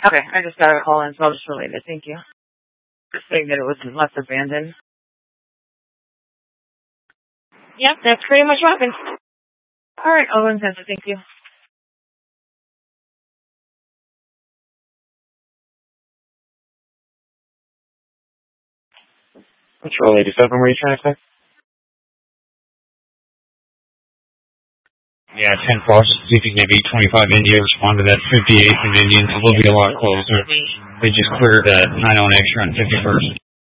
Okay, I just got a call in, so I'll just relay it. Thank you. Just saying that it was left abandoned. Yep, that's pretty much what happened. All right, I'll go and send it. Thank you. Control 87, what are you trying to say? Yeah, 10 Fox, see if you can get 825 India respond to that 58th and Indian, so we'll be a lot closer. They just cleared that 91 extra on 51st.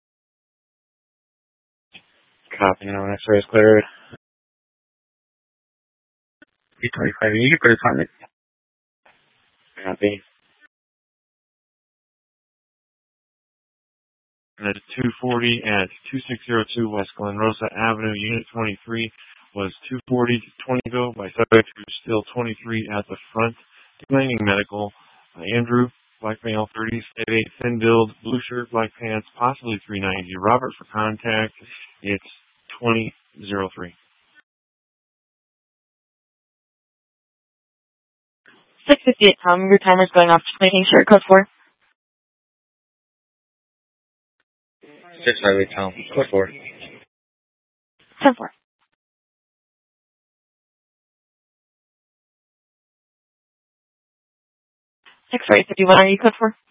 Copy, 91 extra is cleared. 825, you can clear department. Copy. At 240 at 2602 West Glen Rosa Avenue, Unit 23 was 240 to 20 ago by subject who's still 23 at the front. Declining medical. Andrew, black male, 30, state 8, thin build, blue shirt, black pants, possibly 390. Robert for contact, it's 2003. 658, Tom. Your timer's going off. Just making sure. Code 4. 658, Tom. Code 4. 10-4. 64851. Are you code 4?